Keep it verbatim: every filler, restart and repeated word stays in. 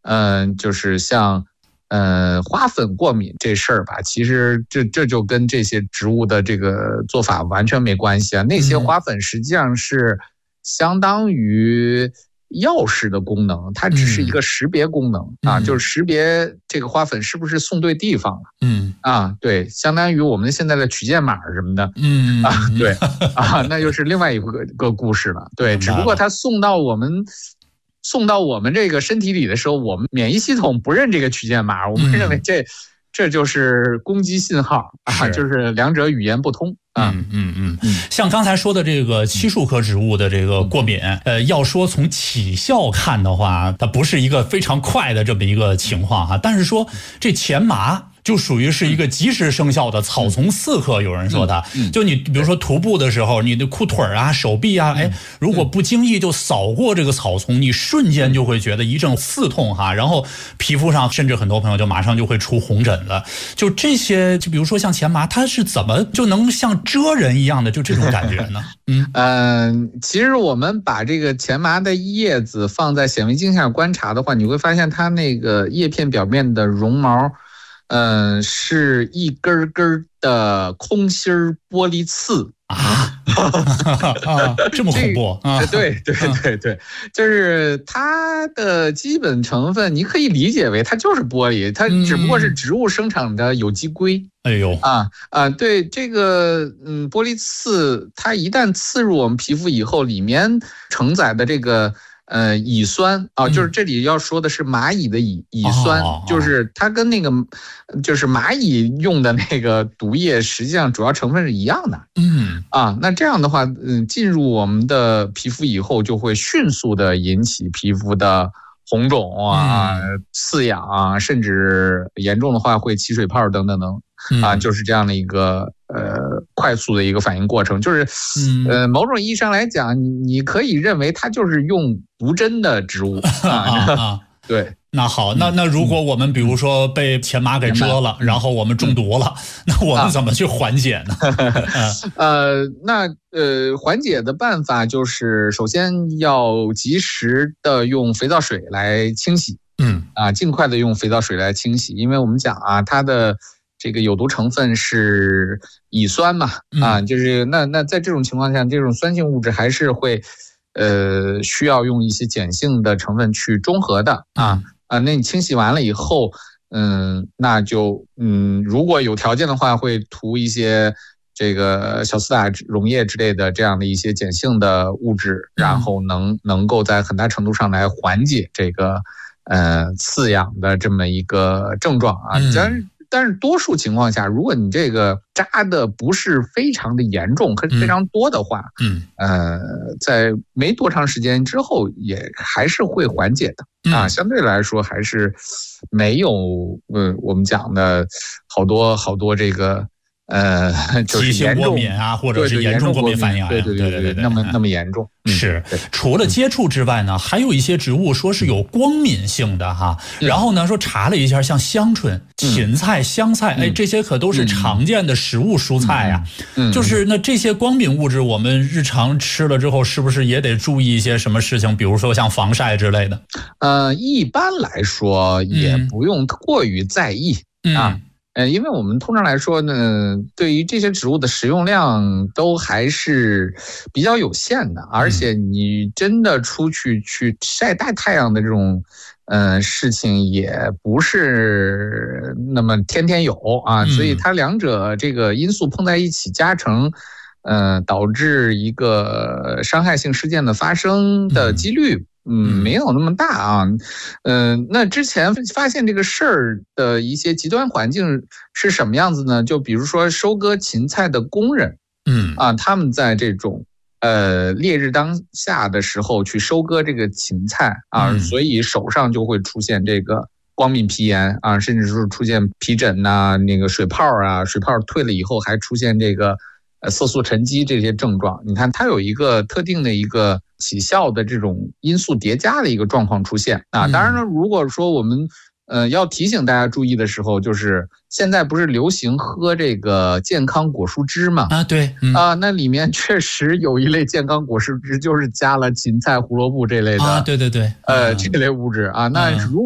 嗯、呃，就是像呃花粉过敏这事儿吧，其实这这就跟这些植物的这个做法完全没关系啊。那些花粉实际上是相当于钥匙的功能，它只是一个识别功能、嗯、啊，就是识别这个花粉是不是送对地方了。嗯啊，对，相当于我们现在的取件码什么的。嗯啊，对啊，那就是另外一个个故事了。对，只不过它送到我们送到我们这个身体里的时候，我们免疫系统不认这个取件码，我们认为这、嗯、这就是攻击信号啊，就是两者语言不通。 嗯嗯嗯嗯，像刚才说的这个漆树科植物的这个过敏，呃，要说从起效看的话，它不是一个非常快的这么一个情况哈。但是说这前麻就属于是一个及时生效的草丛刺客，有人说它，就你比如说徒步的时候，你的裤腿啊、手臂啊，哎，如果不经意就扫过这个草丛，你瞬间就会觉得一阵刺痛哈，然后皮肤上甚至很多朋友就马上就会出红疹了。就这些，就比如说像前麻，它是怎么就能像蜇人一样的就这种感觉呢？ 嗯呃，其实我们把这个前麻的叶子放在显微镜下观察的话，你会发现它那个叶片表面的绒毛。嗯、呃，是一根根的空心玻璃刺啊啊，这么恐怖啊！ 对对对对，就是它的基本成分，你可以理解为它就是玻璃，它只不过是植物生产的有机硅。 哎呦啊啊，对这个嗯，玻璃刺，它一旦刺入我们皮肤以后，里面承载的这个。呃，乙酸啊，就是这里要说的是蚂蚁的乙乙酸，嗯、就是它跟那个就是蚂蚁用的那个毒液，实际上主要成分是一样的。嗯啊，那这样的话，嗯，进入我们的皮肤以后，就会迅速的引起皮肤的红肿啊、嗯、刺痒啊，甚至严重的话会起水泡等等等。啊，就是这样的一个呃快速的一个反应过程，就是呃某种意义上来讲，你你可以认为它就是用毒针的植物啊。啊对， 那好，那那如果我们比如说被前麻给蛰了，然后我们中毒了，那我们怎么去缓解呢？ 呃，那呃缓解的办法就是首先要及时的用肥皂水来清洗，嗯啊，尽快的用肥皂水来清洗，因为我们讲啊，它的这个有毒成分是乙酸嘛，啊，就是那那在这种情况下，这种酸性物质还是会，呃，需要用一些碱性的成分去中和的啊啊。那你清洗完了以后，嗯，那就嗯，如果有条件的话，会涂一些这个小苏打溶液之类的这样的一些碱性的物质，然后能能够在很大程度上来缓解这个呃刺痒的这么一个症状啊。嗯但是多数情况下，如果你这个扎的不是非常的严重，可是非常多的话，嗯，呃，在没多长时间之后，也还是会缓解的啊。相对来说，还是没有呃我们讲的好多好多这个呃，就是急性过敏啊，或者是严重过敏反应啊， 对对对对对，那么那么严重。 是，除了接触之外呢，还有一些植物说是有光敏性的哈。然后呢，说查了一下，像香椿、芹菜、香菜，哎，这些可都是常见的食物蔬菜啊。就是那这些光敏物质，我们日常吃了之后，是不是也得注意一些什么事情？比如说像防晒之类的。 呃，一般来说也不用过于在意啊。呃，因为我们通常来说呢，对于这些植物的食用量都还是比较有限的，而且你真的出去去晒大太阳的这种，呃，事情也不是那么天天有啊，所以它两者这个因素碰在一起加成，呃，导致一个伤害性事件的发生的几率。嗯，没有那么大啊，嗯、呃，那之前发现这个事儿的一些极端环境是什么样子呢？就比如说收割芹菜的工人，嗯啊，他们在这种呃烈日当下的时候去收割这个芹菜啊，嗯、所以手上就会出现这个光敏皮炎啊，甚至是出现皮疹呐、啊、那个水泡啊，水泡退了以后还出现这个呃色素沉积这些症状。你看，它有一个特定的一个起效的这种因素叠加的一个状况出现啊。当然了，如果说我们呃要提醒大家注意的时候，就是现在不是流行喝这个健康果蔬汁嘛？ 啊，对， 嗯、啊，那里面确实有一类健康果蔬汁，就是加了芹菜、胡萝卜这类的， 啊，对对对， 呃，这类物质啊。那如